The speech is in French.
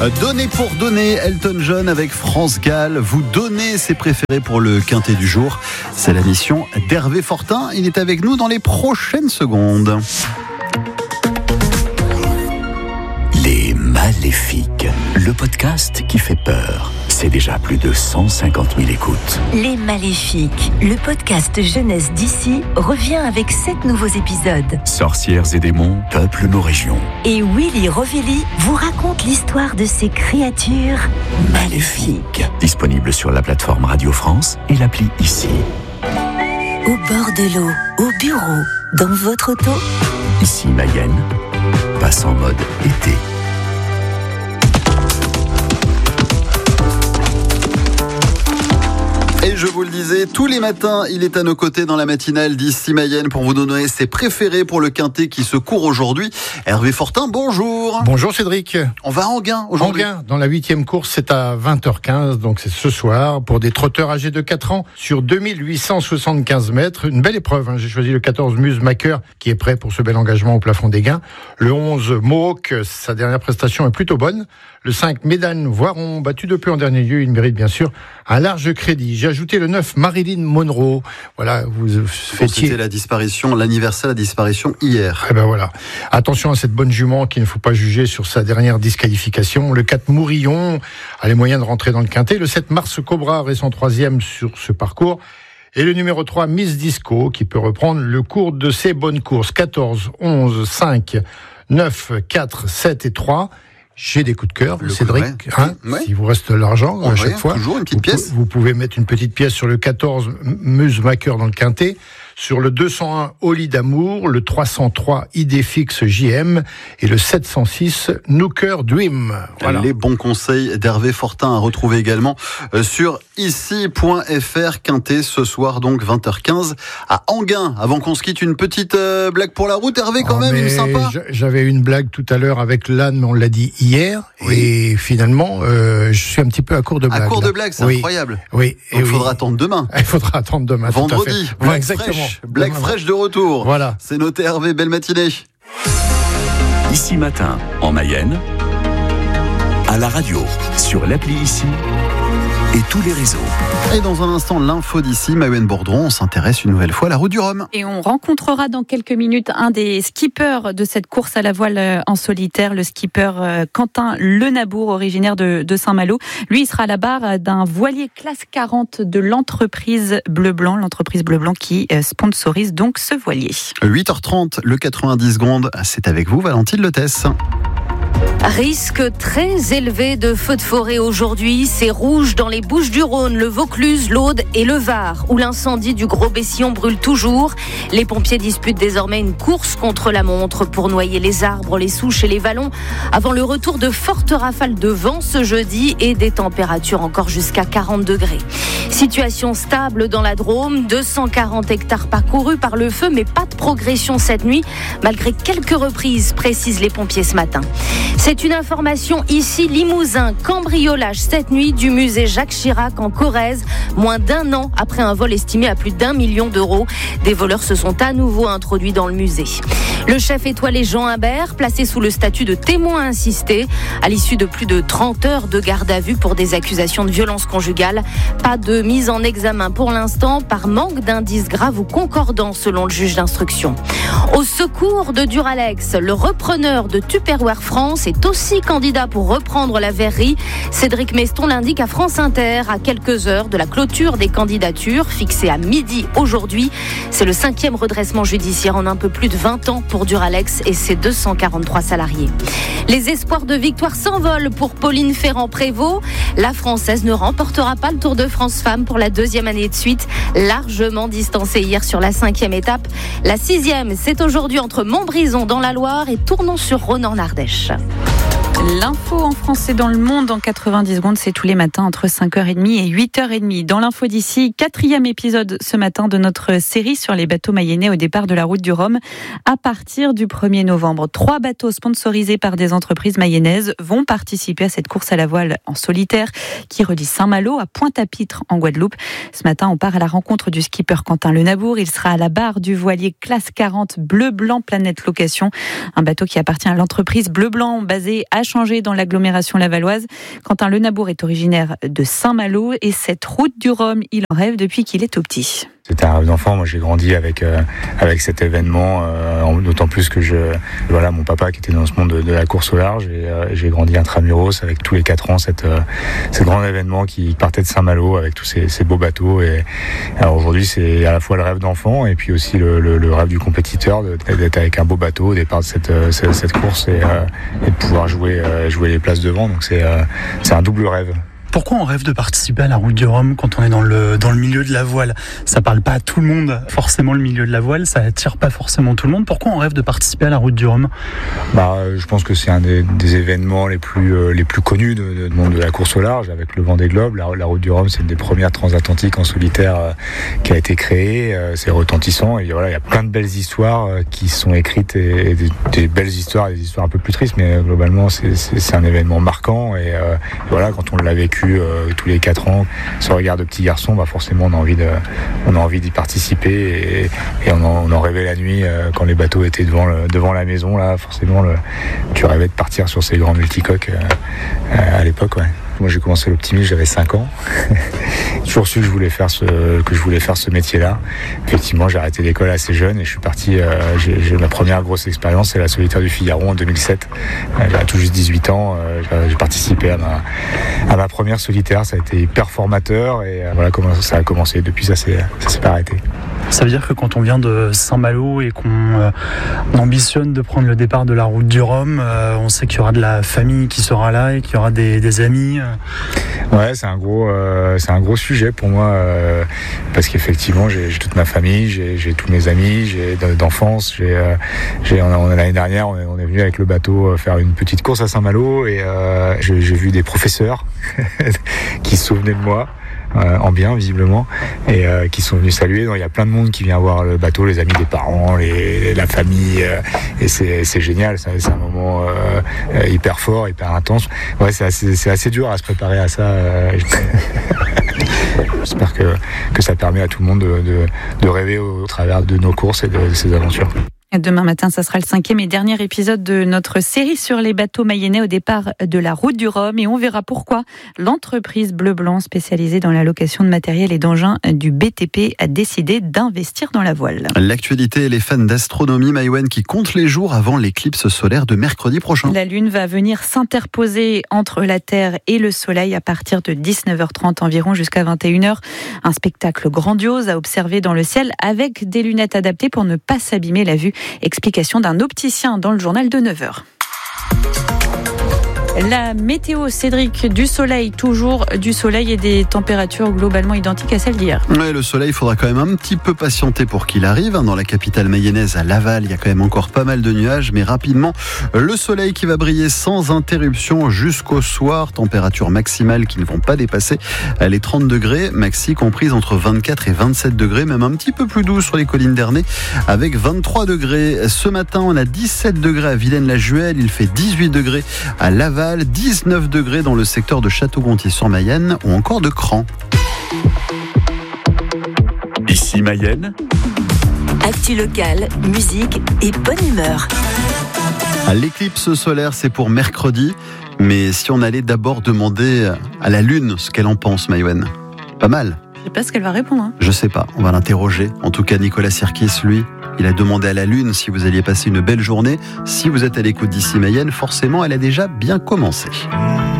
Donner pour donner, Elton John avec France Gall. Vous donnez ses préférés pour le quintet du jour. C'est la mission d'Hervé Fortin. Il est avec nous dans les prochaines secondes. Les Maléfiques, le podcast qui fait peur. C'est déjà plus de 150 000 écoutes. Les Maléfiques, le podcast jeunesse d'ici, revient avec 7 nouveaux épisodes. Sorcières et démons peuplent nos régions. Et Willy Rovelli vous raconte l'histoire de ces créatures maléfiques. Disponible sur la plateforme Radio France et l'appli Ici. Au bord de l'eau, au bureau, dans votre auto. Ici Mayenne, passe en mode été. Et je vous le disais, tous les matins, il est à nos côtés dans la matinale d'Ici Mayenne pour vous donner ses préférés pour le quintet qui se court aujourd'hui. Hervé Fortin, bonjour. Bonjour Cédric. On va à Enghien aujourd'hui. Enghien, dans la 8e course, c'est à 20h15, donc c'est ce soir, pour des trotteurs âgés de 4 ans sur 2875 mètres. Une belle épreuve, J'ai choisi le 14 Muse Maker qui est prêt pour ce bel engagement au plafond des gains. Le 11 Mohawk, sa dernière prestation est plutôt bonne. Le 5 Médane Voiron, battu de peu en dernier lieu, il mérite bien sûr un large crédit. J'ai ajouté le 9 Marilyn Monroe. Voilà, vous fêtiez. C'était l'anniversaire de la disparition hier. Eh ben voilà. Attention à cette bonne jument qu'il ne faut pas juger sur sa dernière disqualification. Le 4 Mourillon a les moyens de rentrer dans le quintet. Le 7 Mars Cobra est son 3e sur ce parcours. Et le numéro 3, Miss Disco, qui peut reprendre le cours de ses bonnes courses. 14, 11, 5, 9, 4, 7 et 3. J'ai des coups de cœur, Cédric, s'il vous reste de l'argent à chaque fois. Toujours une petite pièce. Vous pouvez mettre une petite pièce sur le 14 Muse Maker dans le quintet, sur le 201 Oli d'Amour, le 303 Idéfix JM et le 706 Nooker Dream. Voilà. Les bons conseils d'Hervé Fortin à retrouver également sur ici.fr. Quintet ce soir donc 20h15 à Enghien. Avant qu'on se quitte, une petite blague pour la route, Hervé, quand même, une sympa. J'avais une blague tout à l'heure avec l'âne, mais on l'a dit hier. Oui. Et finalement, je suis un petit peu à court de blagues. À court de blagues, c'est incroyable. Oui. Donc il faudra attendre demain. Il faudra attendre demain. Vendredi. Exactement. Blague fraîche de retour. Voilà. C'est noté, Hervé. Belle matinée. Ici Matin, en Mayenne, à la radio, sur l'appli Ici et tous les réseaux. Et dans un instant, l'info d'ici, Maëwen Bourdron, on s'intéresse une nouvelle fois à la route du Rhum. Et on rencontrera dans quelques minutes un des skippers de cette course à la voile en solitaire, le skipper Quentin Lenabour, originaire de Saint-Malo. Lui, il sera à la barre d'un voilier classe 40 de l'entreprise Bleu-Blanc, qui sponsorise donc ce voilier. 8h30, le 90 secondes, c'est avec vous, Valentine Letès. Risque très élevé de feux de forêt aujourd'hui. C'est rouge dans les Bouches-du-Rhône, le Vaucluse, l'Aude et le Var, où l'incendie du Gros Bessillon brûle toujours. Les pompiers disputent désormais une course contre la montre pour noyer les arbres, les souches et les vallons avant le retour de fortes rafales de vent ce jeudi et des températures encore jusqu'à 40 degrés. Situation stable dans la Drôme, 240 hectares parcourus par le feu, mais pas de progression cette nuit, malgré quelques reprises, précisent les pompiers ce matin. C'est une information ici, Limousin, cambriolage cette nuit du musée Jacques Chirac en Corrèze, moins d'1 an après un vol estimé à plus d'1 million d'euros. Des voleurs se sont à nouveau introduits dans le musée. Le chef étoilé Jean Imbert, placé sous le statut de témoin assisté, à l'issue de plus de 30 heures de garde à vue pour des accusations de violence conjugale. Pas de mise en examen pour l'instant, par manque d'indices graves ou concordants selon le juge d'instruction. Au secours de Duralex, le repreneur de Tupperware France est aussi candidat pour reprendre la verrerie. Cédric Meston l'indique à France Inter à quelques heures de la clôture des candidatures fixée à midi aujourd'hui. C'est le 5e redressement judiciaire en un peu plus de 20 ans pour Duralex et ses 243 salariés. Les espoirs de victoire s'envolent pour Pauline Ferrand-Prévot. La Française ne remportera pas le Tour de France Femmes pour la 2e année de suite, largement distancée hier sur la 5e étape. La 6e, c'est aujourd'hui entre Montbrison dans la Loire et Tournon-sur-Rhône en Ardèche. L'info en français dans le monde en 90 secondes, c'est tous les matins entre 5h30 et 8h30. Dans l'info d'ici, 4e épisode ce matin de notre série sur les bateaux mayennais au départ de la route du Rhum. À partir du 1er novembre, 3 bateaux sponsorisés par des entreprises mayennaises vont participer à cette course à la voile en solitaire qui relie Saint-Malo à Pointe-à-Pitre en Guadeloupe. Ce matin, on part à la rencontre du skipper Quentin Lenabour. Il sera à la barre du voilier classe 40 Bleu-Blanc Planète Location, un bateau qui appartient à l'entreprise Bleu-Blanc basée à changé dans l'agglomération lavalloise. Quentin Lenabour est originaire de Saint-Malo et cette route du Rhum, il en rêve depuis qu'il est tout petit. C'était un rêve d'enfant. Moi, j'ai grandi avec cet événement, d'autant plus que mon papa qui était dans ce monde de la course au large, et j'ai grandi intramuros avec tous les 4 ans cette grand événement qui partait de Saint-Malo avec tous ces beaux bateaux. Et alors aujourd'hui, c'est à la fois le rêve d'enfant et puis aussi le rêve du compétiteur d'être avec un beau bateau au départ de cette course et de pouvoir jouer les places devant. Donc c'est un double rêve. Pourquoi on rêve de participer à la route du Rhum quand on est dans le milieu de la voile ? Ça parle pas à tout le monde, forcément, le milieu de la voile, ça attire pas forcément tout le monde. Pourquoi on rêve de participer à la route du Rhum ? Je pense que c'est un des événements les plus connus du monde de la course au large, avec le Vendée Globe. La route du Rhum, c'est une des premières transatlantiques en solitaire qui a été créée. C'est retentissant et voilà, il y a plein de belles histoires qui sont écrites et des belles histoires, des histoires un peu plus tristes, mais globalement, c'est un événement marquant et voilà, quand on l'a vécu tous les 4 ans, ce regard de petit garçon, forcément on a envie d'y participer et on en rêvait la nuit quand les bateaux étaient devant la maison là, forcément tu rêvais de partir sur ces grands multicoques à l'époque, ouais. Moi j'ai commencé l'optimisme, j'avais 5 ans. J'ai toujours su que je voulais faire ce métier-là. Effectivement, j'ai arrêté l'école assez jeune et je suis parti. J'ai ma première grosse expérience, c'est la Solitaire du Figaro en 2007. J'avais tout juste 18 ans. J'ai participé à ma première solitaire. Ça a été hyper formateur et voilà comment ça a commencé. Depuis ça s'est pas arrêté. Ça veut dire que quand on vient de Saint-Malo et qu'on ambitionne de prendre le départ de la route du Rhum, on sait qu'il y aura de la famille qui sera là et qu'il y aura des amis. Ouais, c'est un gros sujet pour moi parce qu'effectivement j'ai toute ma famille, j'ai tous mes amis, j'ai d'enfance, l'année dernière on est venu avec le bateau faire une petite course à Saint-Malo et j'ai vu des professeurs qui se souvenaient de moi. En bien visiblement et qui sont venus saluer. Donc, il y a plein de monde qui vient voir le bateau, les amis des parents, la famille et c'est génial, c'est un moment hyper fort, hyper intense. Ouais, c'est assez dur à se préparer à ça. J'espère que ça permet à tout le monde de rêver au travers de nos courses et de ces aventures. Demain matin, ça sera le 5e et dernier épisode de notre série sur les bateaux mayennais au départ de la route du Rhum et on verra pourquoi l'entreprise Bleu-Blanc spécialisée dans la location de matériel et d'engins du BTP a décidé d'investir dans la voile. L'actualité et les fans d'astronomie, Maïwen, qui comptent les jours avant l'éclipse solaire de mercredi prochain. La Lune va venir s'interposer entre la Terre et le Soleil à partir de 19h30 environ jusqu'à 21h. Un spectacle grandiose à observer dans le ciel avec des lunettes adaptées pour ne pas s'abîmer la vue. Explication d'un opticien dans le journal de 9h. La météo, Cédric, du soleil, toujours du soleil et des températures globalement identiques à celles d'hier. Ouais, le soleil, il faudra quand même un petit peu patienter pour qu'il arrive. Dans la capitale mayonnaise, à Laval, il y a quand même encore pas mal de nuages, mais rapidement, le soleil qui va briller sans interruption jusqu'au soir. Températures maximales qui ne vont pas dépasser les 30 degrés, maxi comprises entre 24 et 27 degrés, même un petit peu plus doux sur les collines d'Ernée, avec 23 degrés. Ce matin, on a 17 degrés à Vilaine-la-Juhel, il fait 18 degrés à Laval, 19 degrés dans le secteur de Château-Gontier-sur-Mayenne ou encore de Cran. Ici Mayenne. Actu locale, musique et bonne humeur. L'éclipse solaire, c'est pour mercredi. Mais si on allait d'abord demander à la Lune ce qu'elle en pense, Maïwen. Pas mal. Je sais pas ce qu'elle va répondre. Je sais pas, on va l'interroger. En tout cas, Nicolas Sirkis, lui, il a demandé à la Lune si vous alliez passer une belle journée. Si vous êtes à l'écoute d'Ici Mayenne, forcément, elle a déjà bien commencé.